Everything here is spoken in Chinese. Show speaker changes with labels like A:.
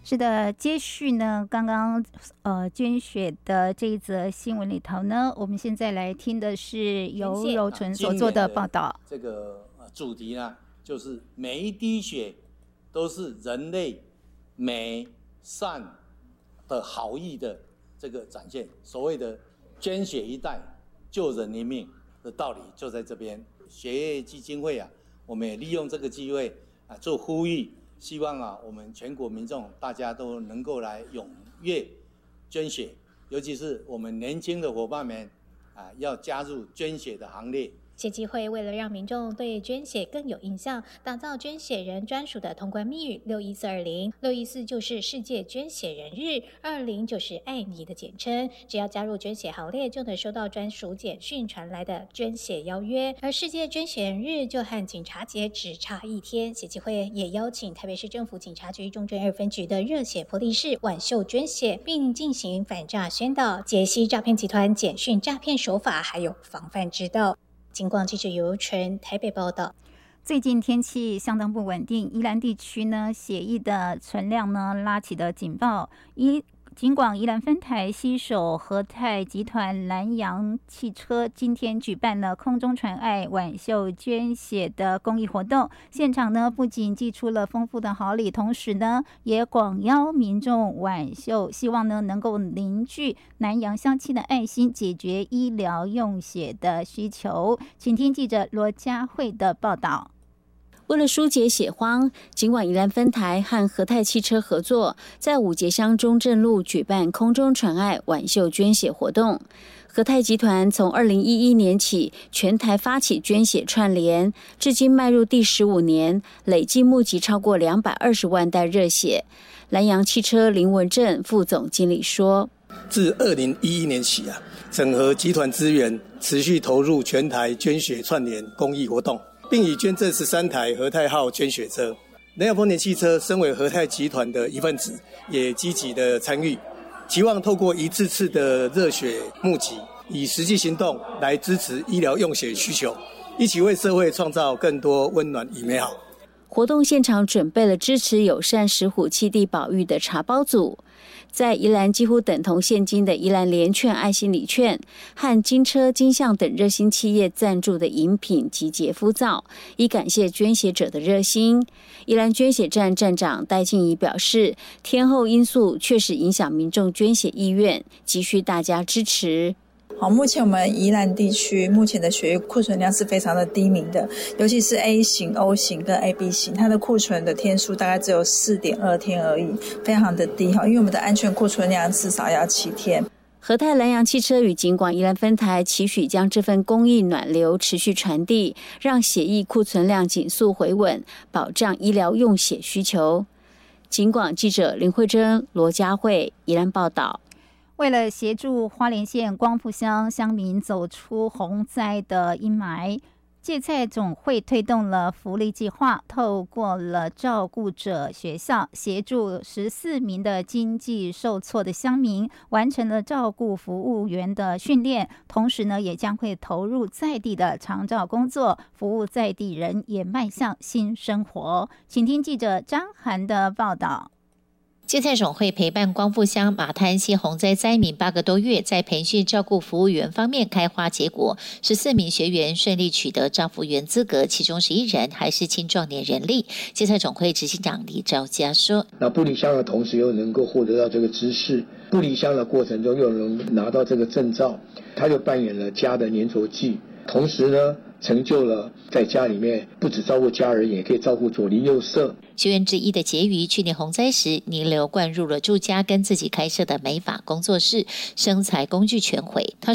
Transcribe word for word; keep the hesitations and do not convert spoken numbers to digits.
A: 是的，接续呢，刚刚呃捐血的这一则新闻里头呢，我们现在来听的是由柔纯所做的报道。
B: 这个主题呢，就是每一滴血都是人类美善的好意的这个展现。所谓的捐血一代救人一命的道理就在这边。血液基金会啊，我们也利用这个机会啊做呼吁。希望啊，我们全国民众大家都能够来踊跃捐血，尤其是我们年轻的伙伴们啊，要加入捐血的行列。
C: 协基会为了让民众对捐血更有印象，打造捐血人专属的通关密语六一四二零，六一四就是世界捐血人日，二零就是爱你的简称。只要加入捐血行列，就能收到专属简讯传来的捐血邀约。而世界捐血人日就和警察节只差一天，协基会也邀请台北市政府警察局中正二分局的热血玻璃士挽袖捐血，并进行反诈宣导，解析诈骗集团简讯诈骗手法，还有防范之道。警广记者尤纯台北报道。
A: 最近天气相当不稳定，宜兰地区呢血液的存量呢拉起的警报。一警广宜兰分台携手和泰集团南洋汽车今天举办了空中传爱挽袖捐血的公益活动，现场呢不仅寄出了丰富的好礼，同时呢也广邀民众挽袖，希望呢能够凝聚南洋乡亲的爱心，解决医疗用血的需求。请听记者罗佳慧的报道。
D: 为了疏解血荒，警广宜兰分台和和泰汽车合作，在五节乡中正路举办空中传爱挽袖捐血活动。和泰集团从二零一一年起全台发起捐血串联，至今迈入第十五年，累计募集超过两百二十万袋热血。南洋汽车林文正副总经理说：“
E: 自二零一一年起啊，整合集团资源，持续投入全台捐血串联公益活动。”并已捐赠十三台和泰号捐血车。南洋丰田汽车身为和泰集团的一份子，也积极的参与，期望透过一次次的热血募集，以实际行动来支持医疗用血需求，一起为社会创造更多温暖与美好。
D: 活动现场准备了支持友善石虎栖地保育的茶包组，在宜兰几乎等同现金的宜兰联券爱心礼券和金车、金象等热心企业赞助的饮品集结敷造，以感谢捐血者的热心。宜兰捐血站站长戴静怡表示，天候因素确实影响民众捐血意愿，急需大家支持。
F: 好，目前我们宜兰地区目前的血液库存量是非常的低迷的，尤其是 A 型、O 型跟 A B 型，它的库存的天数大概只有 四点二 天而已，非常的低，因为我们的安全库存量至少要七天。
D: 和泰南洋汽车与警广宜兰分台期许将这份公益暖流持续传递，让血液库存量紧速回稳，保障医疗用血需求。警广记者林慧珍、罗佳慧宜兰报道。
A: 为了协助花莲县光复乡乡民走出洪灾的阴霾，芥菜总会推动了福利计划，透过了照顾者学校，协助十四名的经济受挫的乡民完成了照顾服务员的训练，同时呢，也将会投入在地的长照工作，服务在地人，也迈向新生活。请听记者张涵的报道。
C: 芥菜总会陪伴光复乡马滩溪洪灾灾民八个多月，在培训照顾服务员方面开花结果，十四名学员顺利取得照服员资格，其中十一人还是青壮年人力。芥菜总会执行长李兆佳说：“
G: 那不离乡的同时又能够获得到这个知识，不离乡的过程中又能拿到这个证照，他就扮演了家的粘着剂，同时呢，成就了在家里面不只照顾家人，也可以照顾左邻右舍。”
C: 学员之一的婕妤，去年洪灾时泥流灌入了住家跟自己开设的美发工作室，生财工具全毁。他